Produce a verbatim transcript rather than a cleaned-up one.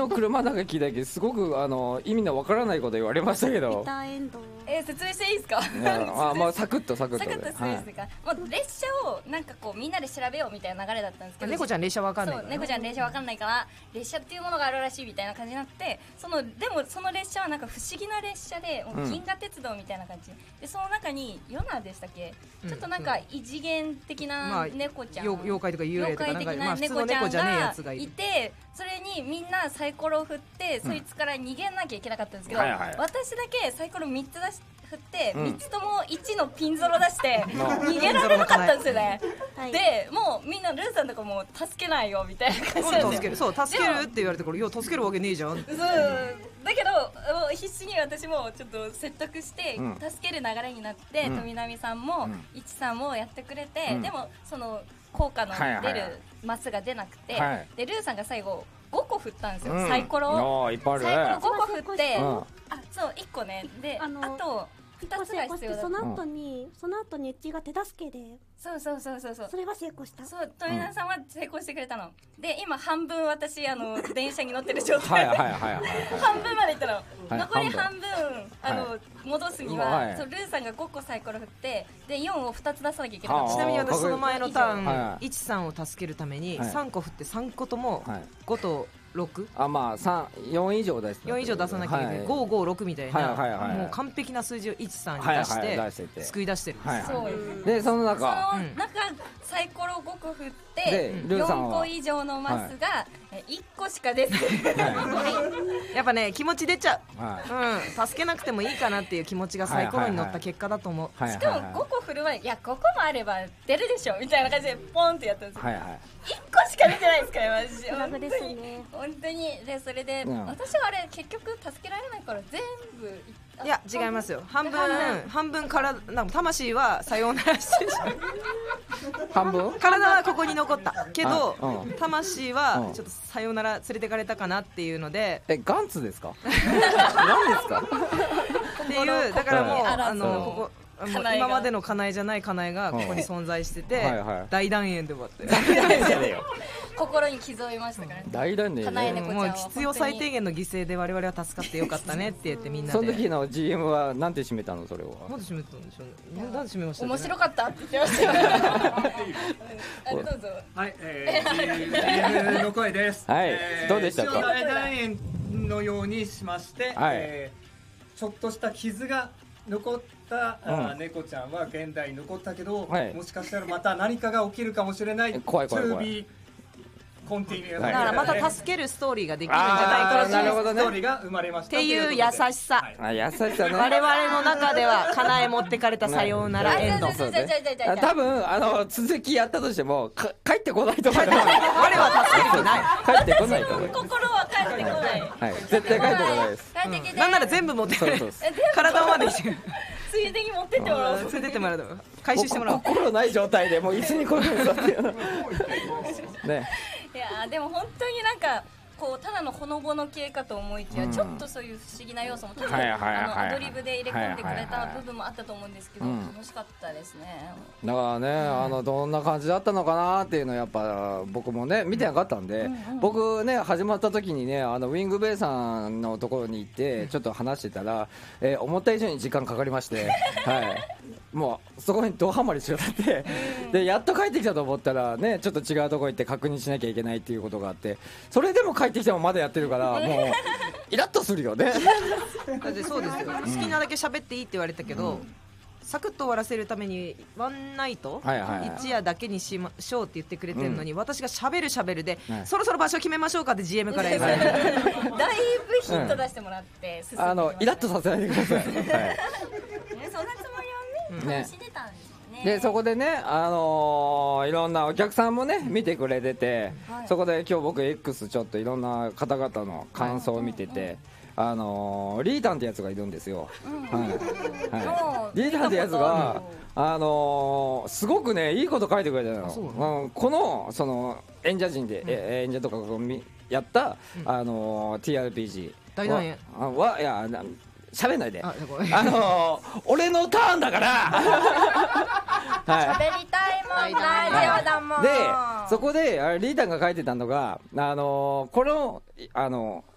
の車の中聞いたけどすごくあの意味のわからないこと言われましたけど。 ビターエンド。 えー、説明していいですか？ あまあサクッとサクッとサクッと説明していいですか？もう列車をなんかこうみんなで調べようみたいな流れだったんですけど、 猫ちゃん列車わかんないそう猫ちゃん列車わかんないから列車っていうものがあるらしいみたいな感じになって、そのでもその列車はなんか不思議な列車で、もう銀河鉄道みたいな感じで、その中にヨナでしたっけ、ちょっとなんか異次元的な猫ちゃん、 まあ、妖怪とか幽霊とかなんか、まあ、普通の猫ちゃんがいて、それにみんなサイコロを振って、うん、そいつから逃げなきゃいけなかったんですけど、はいはい、私だけサイコロみっつ出し振って、うん、みっつともいちのピンゾロ出して逃げられなかったんですよね、はい、でもうみんなルーさんとかも助けないよみたいな感じで、 助ける、そう助けるって言われたから、いや助けるわけねえじゃん。 そうだけどもう必死に私もちょっと説得して、うん、助ける流れになって、うん、富波さんも、うん、いちさんもやってくれて、うん、でもその効果の出るマスが出なくて、はいはい、でルーさんが最後ごこ振ったんですよ、うん、サイコロを、 いっぱいあるね、 サイコロごこ振って、うん、あそういっこねで、あ, あとふたつが必要だった。 その後に、うん、その後にうちが手助けで、 そうそうそうそうそう、 それは成功した。 そう富永さんは成功してくれたの、うん、で今半分私あの電車に乗ってる状態で半分まで行ったの、はい、残り半分あの、はい、戻すには、はい、そうルーさんがごこサイコロ振ってでよんをふたつ出さなきゃいけなかった。 ちなみに私その前のターン、はい、いちさんを助けるためにさんこ振ってさんこともごとろく、 あまあさん、よん以上出すよん以上出さなきゃいけない、はい、ご、ご、ろくみたいな、はいはいはい、もう完璧な数字をいちさんに出して、はいはい、して救い出してるんです、はいはい、 そうでその中その中サイコロごこ振ってよんこ以上のマスがいっこしか出ず、 はい、やっぱね気持ち出ちゃう、はい、うん、助けなくてもいいかなっていう気持ちがサイコロに乗った結果だと思う、 はいはいはい、しかもごこ振る前にいやごこもあれば出るでしょみたいな感じでポンってやったんですよ、はいはい、いっこしか出てないですからマジでラブですね本当に。でそれで、うん、私はあれ結局助けられないから全部いや違いますよ、半分半分からなんか魂はさようならしてる半分体はここに残ったけど、うん、魂はちょっとさようなら連れてかれたかなっていうので、 えガンツですか何ですかっていう、だからもうあのここもう今までのカナエじゃないカナエがここに存在してて、はいはい、大団円で終わって心に傷を負いましたからね。 大団円ね、 もう必要最低限の犠牲で我々は助かってよかったねって言ってみんなでその時の ジーエム はなんて締めたのそれは。 なんで締めたんでしょうね。なんで締めました、ね、 面白かったって言ってましたよどうぞ。 はい、えー、ジーエム の声です。 はい、 えー、 どうでしたか。 大団円のようにしまして、はい、えー、ちょっとした傷が残った、うん、猫ちゃんは現代に残ったけど、はい、もしかしたらまた何かが起きるかもしれない。 怖い怖い怖い。 コンティニュー、 だからまた助けるストーリーができるんじゃないかなるほど、ね、ストーリーが生まれましたっていう優しさ、 はい、あ優しさね。 我々の中では叶え持ってかれたさようならエンド。 多分あの続きやったとしてもか帰ってこないと思う。我は助けてない。 帰ってこないと思う。 心は帰ってこない。 はい、絶対帰ってこないです。 うん、なんなら全部持ってくる。体まで。 ついでに持ってってもらおう。 ついでってもらう。回収してもらおう。 心ない状態でもう椅子にこういうのっていうね。 いやでも本当になんかこうただのほのぼの系かと思いきや、うん、ちょっとそういう不思議な要素も多分アドリブで入れ込んでくれた部分もあったと思うんですけど、楽しかったですね。 だからね、うん、あのどんな感じだったのかなっていうのはやっぱ僕もね見てなかったんで、うんうん、僕ね始まった時にねあのウィングベイさんのところに行ってちょっと話してたら、えー、思った以上に時間かかりましてはいもうそこにドハマりしちゃってでやっと帰ってきたと思ったらねちょっと違うところ行って確認しなきゃいけないっていうことがあって、それでも帰ってきてもまだやってるからもうイラッとするよねだってそうですよ、好きなだけ喋っていいって言われたけど、うん、サクッと終わらせるためにワンナイト、はいはいはい、一夜だけにしましょうって言ってくれてるのに、うん、私が喋る喋るで、はい、そろそろ場所決めましょうかって ジーエム から言われてだいぶヒント出してもらって、 うん、あのイラッとさせないでください、はい、 そんなつもりはね、楽しんでたんですよね。 でそこでね、あのー、いろんなお客さんもね見てくれてて、はい、そこで今日僕 X ちょっといろんな方々の感想を見てて、はい、あのー、リータンってやつがいるんですよ、うんはいはい、リータンってやつが、あのー、すごくねいいこと書いてくれたの、うん、このその演者陣で、うん、演者とかがやった、うん、あのー、ティーアールピージー は, はいや喋んないで、あ、あのー、俺のターンだからはい、喋りたいもんラジオだもん。 でそこでリータンが書いてたのが、あのー、この、あの